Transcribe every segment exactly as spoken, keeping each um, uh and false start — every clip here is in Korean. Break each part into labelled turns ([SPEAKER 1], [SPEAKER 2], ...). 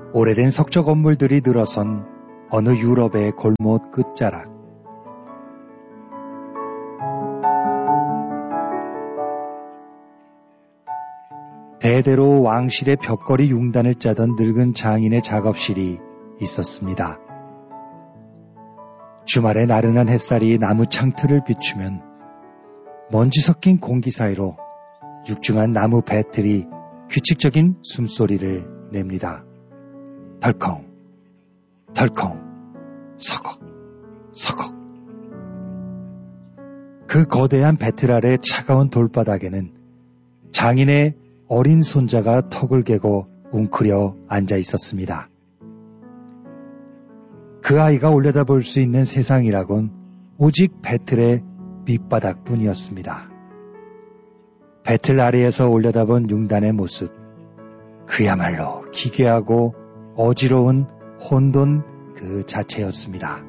[SPEAKER 1] 오래된 석조 건물들이 늘어선 어느 유럽의 골목 끝자락. 대대로 왕실의 벽걸이 융단을 짜던 늙은 장인의 작업실이 있었습니다. 주말에 나른한 햇살이 나무 창틀을 비추면 먼지 섞인 공기 사이로 육중한 나무 배틀이 규칙적인 숨소리를 냅니다. 덜컹, 덜컹, 서걱, 서걱. 그 거대한 배틀 아래 차가운 돌바닥에는 장인의 어린 손자가 턱을 개고 웅크려 앉아 있었습니다. 그 아이가 올려다볼 수 있는 세상이라곤 오직 배틀의 밑바닥뿐이었습니다. 배틀 아래에서 올려다본 융단의 모습, 그야말로 기괴하고 어지러운 혼돈 그 자체였습니다.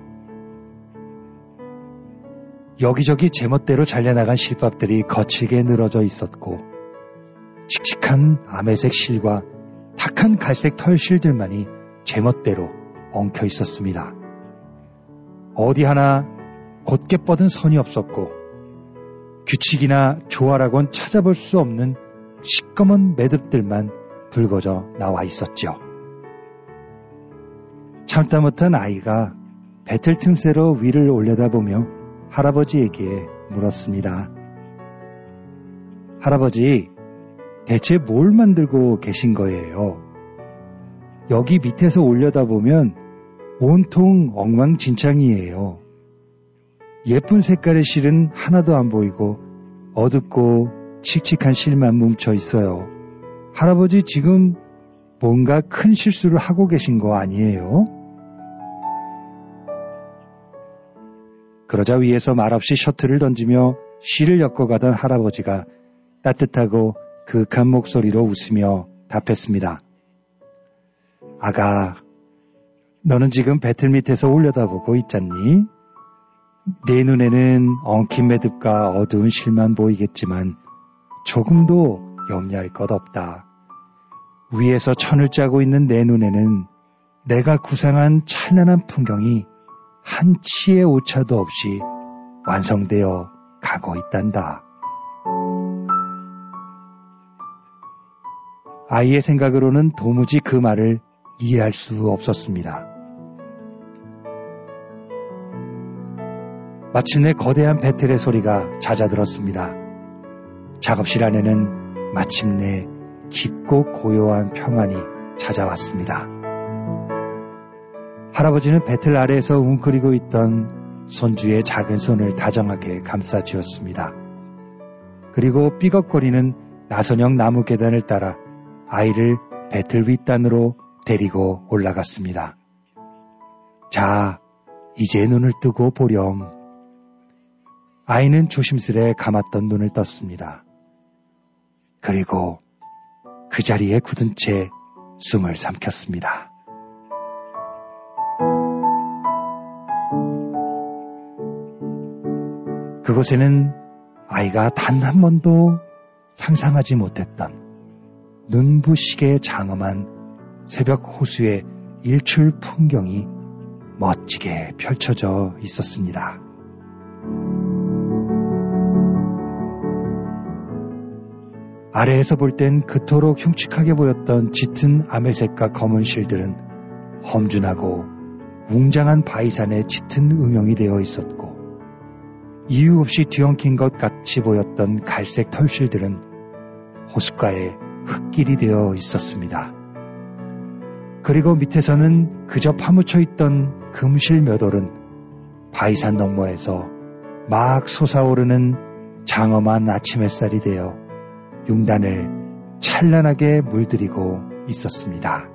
[SPEAKER 1] 여기저기 제멋대로 잘려나간 실밥들이 거칠게 늘어져 있었고 칙칙한 아메색 실과 탁한 갈색 털실들만이 제멋대로 엉켜 있었습니다. 어디 하나 곧게 뻗은 선이 없었고 규칙이나 조화라곤 찾아볼 수 없는 시꺼먼 매듭들만 붉어져 나와 있었죠. 참다 못한 아이가 배틀 틈새로 위를 올려다보며 할아버지에게 물었습니다. 할아버지, 대체 뭘 만들고 계신 거예요? 여기 밑에서 올려다보면 온통 엉망진창이에요. 예쁜 색깔의 실은 하나도 안 보이고 어둡고 칙칙한 실만 뭉쳐 있어요. 할아버지 지금 뭔가 큰 실수를 하고 계신 거 아니에요? 그러자 위에서 말없이 셔틀을 던지며 실을 엮어가던 할아버지가 따뜻하고 그윽한 목소리로 웃으며 답했습니다. 아가, 너는 지금 배틀 밑에서 올려다보고 있잖니? 내 눈에는 엉킨 매듭과 어두운 실만 보이겠지만 조금도 염려할 것 없다. 위에서 천을 짜고 있는 내 눈에는 내가 구상한 찬란한 풍경이 한 치의 오차도 없이 완성되어 가고 있단다. 아이의 생각으로는 도무지 그 말을 이해할 수 없었습니다. 마침내 거대한 배틀의 소리가 잦아들었습니다. 작업실 안에는 마침내 깊고 고요한 평안이 찾아왔습니다. 할아버지는 배틀 아래에서 웅크리고 있던 손주의 작은 손을 다정하게 감싸쥐었습니다. 그리고 삐걱거리는 나선형 나무 계단을 따라 아이를 배틀 윗단으로 데리고 올라갔습니다. 자, 이제 눈을 뜨고 보렴. 아이는 조심스레 감았던 눈을 떴습니다. 그리고 그 자리에 굳은 채 숨을 삼켰습니다. 그곳에는 아이가 단 한 번도 상상하지 못했던 눈부시게 장엄한 새벽 호수의 일출 풍경이 멋지게 펼쳐져 있었습니다. 아래에서 볼 땐 그토록 흉측하게 보였던 짙은 아멜색과 검은 실들은 험준하고 웅장한 바위산의 짙은 음영이 되어 있었고 이유 없이 뒤엉킨 것 같이 보였던 갈색 털실들은 호숫가에 흙길이 되어 있었습니다. 그리고 밑에서는 그저 파묻혀 있던 금실 몇 올은 바위산 너머에서 막 솟아오르는 장엄한 아침 햇살이 되어 융단을 찬란하게 물들이고 있었습니다.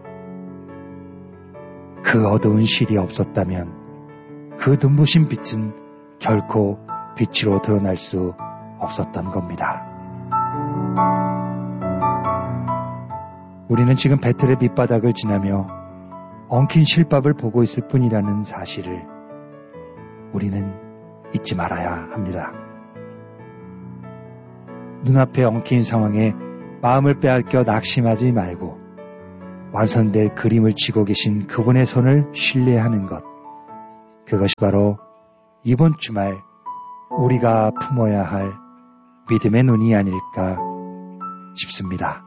[SPEAKER 1] 그 어두운 실이 없었다면 그 눈부신 빛은 결코 빛으로 드러날 수 없었던 겁니다. 우리는 지금 배틀의 밑바닥을 지나며 엉킨 실밥을 보고 있을 뿐이라는 사실을 우리는 잊지 말아야 합니다. 눈앞에 엉킨 상황에 마음을 빼앗겨 낙심하지 말고 완성될 그림을 쥐고 계신 그분의 손을 신뢰하는 것. 그것이 바로 이번 주말 우리가 품어야 할 믿음의 눈이 아닐까 싶습니다.